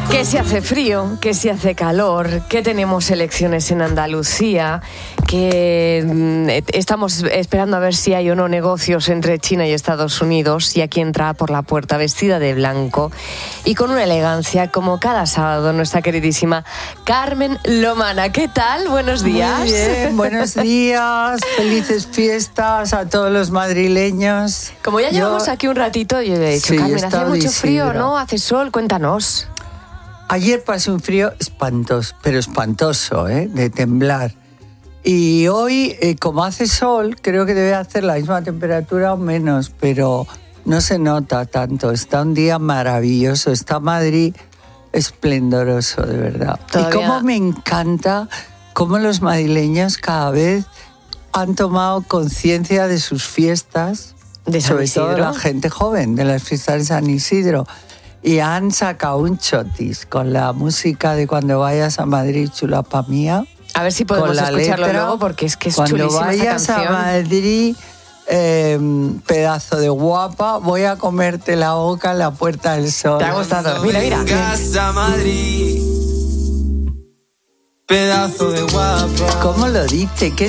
Que si hace frío, que si hace calor, que tenemos elecciones en Andalucía, que estamos esperando a ver si hay o no negocios entre China y Estados Unidos, y aquí entra por la puerta vestida de blanco y con una elegancia como cada sábado nuestra queridísima Carmen Lomana. ¿Qué tal? Buenos días. Muy bien, buenos días, felices fiestas a todos los madrileños. Como ya llevamos aquí un ratito, yo le he dicho, Sí, Carmen, hace mucho Isidro. frío, ¿no? Hace sol, cuéntanos. Ayer pasé un frío espantoso, pero espantoso, de temblar. Y hoy, como hace sol, creo que debe hacer la misma temperatura o menos, pero no se nota tanto. Está un día maravilloso, está Madrid esplendoroso, de verdad. Todavía... Y cómo me encanta cómo los madrileños cada vez han tomado conciencia de sus fiestas, de San sobre Isidro. todo la gente joven, de las fiestas de San Isidro. Y han sacado un chotis con la música de Cuando vayas a Madrid, chulapa mía. A ver si podemos escucharlo letra, luego, porque es que es cuando chulísima esta vayas canción. a Madrid, pedazo de guapa, voy a comerte la boca en la Puerta del Sol. ¿Te ha gustado? Mira, mira. A Madrid, pedazo de guapa. ¿Cómo lo dice? Qué